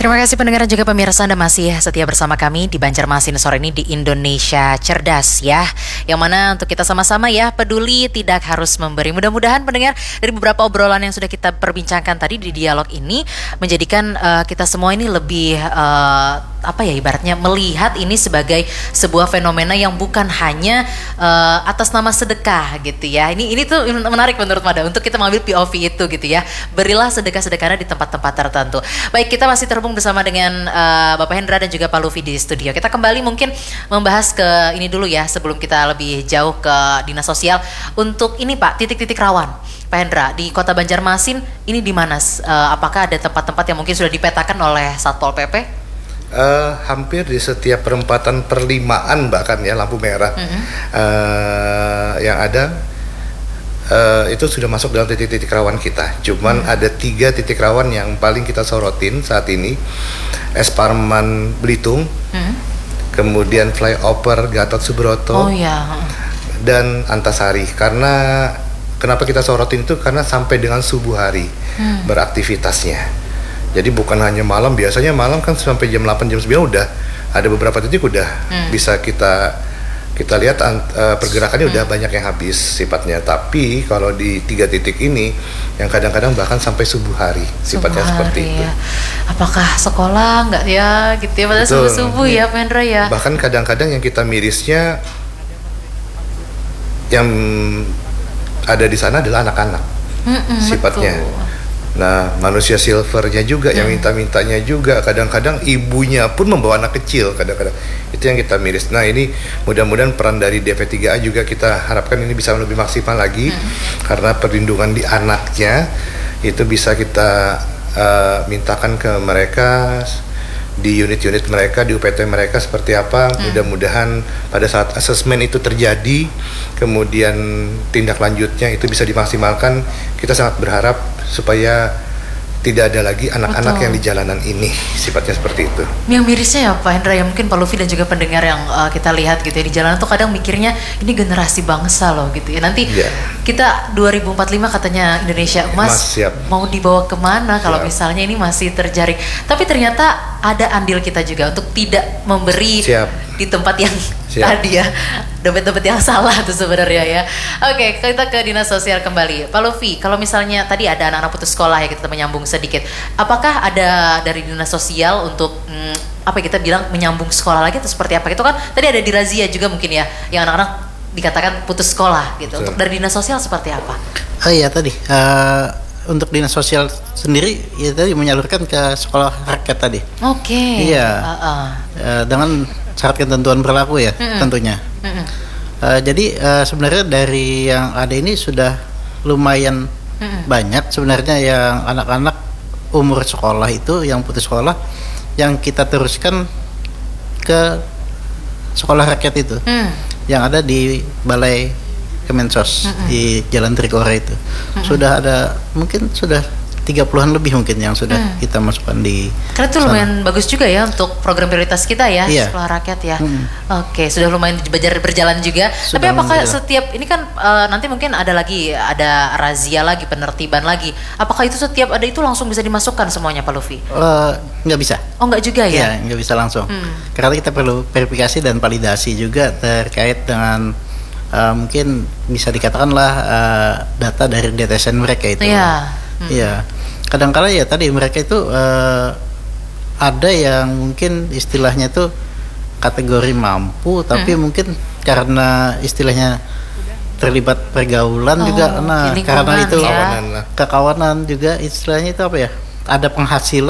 Terima kasih pendengar dan juga pemirsa, Anda masih setia bersama kami di Banjarmasin sore ini di Indonesia Cerdas ya. Yang mana untuk kita sama-sama ya peduli tidak harus memberi. Mudah-mudahan pendengar dari beberapa obrolan yang sudah kita perbincangkan tadi di dialog ini menjadikan kita semua ini lebih ibaratnya melihat ini sebagai sebuah fenomena yang bukan hanya atas nama sedekah gitu ya. Ini tuh menarik menurut Mada untuk kita mengambil POV itu gitu ya. Berilah sedekah-sedekahnya di tempat-tempat tertentu. Baik, kita masih terhubung bersama dengan Bapak Hendra dan juga Pak Luffy di studio. Kita kembali mungkin membahas ke ini dulu ya sebelum kita lebih jauh ke dinas sosial. Untuk ini Pak, titik-titik rawan Pak Hendra di Kota Banjarmasin ini di mana? Apakah ada tempat-tempat yang mungkin sudah dipetakan oleh Satpol PP? Hampir di setiap perempatan perlimaan bahkan ya lampu merah yang ada itu sudah masuk dalam titik-titik rawan kita. Cuman ada 3 titik rawan yang paling kita sorotin saat ini: Es Parman Belitung, kemudian flyover Gatot Subroto, dan Antasari. Karena kenapa kita sorotin itu karena sampai dengan subuh hari beraktivitasnya. Jadi bukan hanya malam, biasanya malam kan sampai jam 8, jam 9 udah ada beberapa titik udah bisa kita lihat pergerakannya udah banyak yang habis sifatnya. Tapi kalau di 3 titik ini yang kadang-kadang bahkan sampai subuh hari sifatnya seperti itu. Apakah sekolah nggak ya gitu ya pada subuh-subuh ya Pak Hendra ya? Bahkan kadang-kadang yang kita mirisnya yang ada di sana adalah anak-anak sifatnya. Betul. Nah, manusia silvernya juga yang minta-mintanya juga kadang-kadang ibunya pun membawa anak kecil kadang-kadang. Itu yang kita miris. Nah, ini mudah-mudahan peran dari DP3A juga kita harapkan ini bisa lebih maksimal lagi karena perlindungan di anaknya itu bisa kita mintakan ke mereka di unit-unit mereka, di UPT mereka seperti apa. Mudah-mudahan pada saat asesmen itu terjadi, kemudian tindak lanjutnya itu bisa dimaksimalkan. Kita sangat berharap supaya tidak ada lagi anak-anak yang di jalanan ini, sifatnya seperti itu. Yang mirisnya ya Pak Hendra, ya mungkin Pak Luffy dan juga pendengar yang kita lihat gitu ya di jalanan tuh kadang mikirnya ini generasi bangsa loh gitu ya. Nanti kita 2045 katanya Indonesia emas mau dibawa kemana kalau misalnya ini masih terjaring. Tapi ternyata ada andil kita juga untuk tidak memberi di tempat yang tadi ya, dompet-dompet yang salah tuh sebenarnya ya. Oke, kita ke dinas sosial kembali. Pak Luffy, kalau misalnya tadi ada anak-anak putus sekolah ya, kita menyambung sedikit. Apakah ada dari dinas sosial untuk kita bilang menyambung sekolah lagi atau seperti apa? Itu kan tadi ada di razia juga mungkin ya, yang anak-anak dikatakan putus sekolah gitu. Untuk dari dinas sosial seperti apa? Oh iya tadi untuk dinas sosial sendiri ya tadi menyalurkan ke sekolah rakyat tadi. Oke. Iya. Dengan syarat ketentuan berlaku ya tentunya. Jadi sebenarnya dari yang ada ini sudah lumayan banyak sebenarnya yang anak-anak umur sekolah itu yang putus sekolah yang kita teruskan ke sekolah rakyat itu yang ada di Balai Kemensos di Jalan Trikora itu. Sudah ada mungkin sudah 30-an lebih mungkin yang sudah kita masukkan di karena itu lumayan bagus juga ya untuk program prioritas kita ya, sekolah rakyat ya. Oke, sudah lumayan berjalan juga. Tapi apakah setiap ini kan nanti mungkin ada razia lagi, penertiban lagi. Apakah itu setiap ada itu langsung bisa dimasukkan semuanya Pak Luffy? Nggak bisa. Oh, nggak juga ya? Iya, nggak bisa langsung. Karena kita perlu verifikasi dan validasi juga terkait dengan mungkin bisa dikatakanlah data dari DTSN mereka itu. Iya, kadang-kala ya tadi mereka itu ada yang mungkin istilahnya itu kategori mampu, tapi mungkin karena istilahnya terlibat pergaulan juga, karena itu kekawanan juga istilahnya itu apa ya? Ada penghasilan.